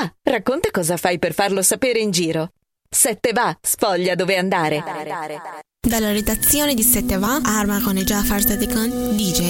Va, racconta cosa fai per farlo sapere in giro. 7 va, sfoglia dove andare. Dalla redazione di 7 va, Arma con Jafar Sadikan, DJ